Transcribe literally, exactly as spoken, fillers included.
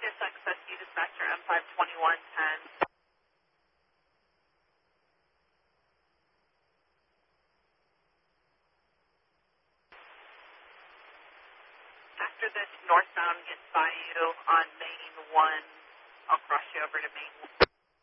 Access you dispatcher M five twenty-one ten. After this northbound gets by you on Main one, I'll cross you over to Main